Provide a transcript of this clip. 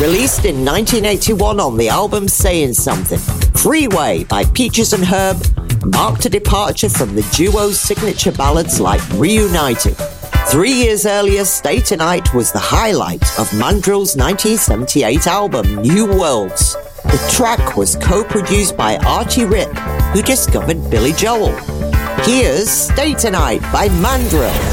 Released in 1981 on the album Saying Something, Freeway by Peaches and Herb marked a departure from the duo's signature ballads like Reunited. 3 years earlier, Stay Tonight was the highlight of Mandrill's 1978 album New Worlds. The track was co-produced by Archie Ripp, who discovered Billy Joel. Here's Stay Tonight by Mandrill.